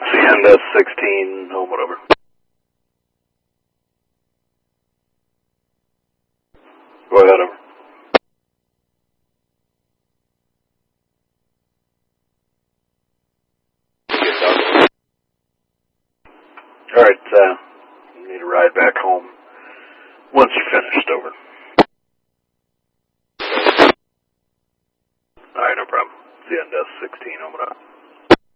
CNS 16, home, whatever. Go ahead, over. Alright, you need a ride back home once you're finished, over. Alright, no problem. CNS 16.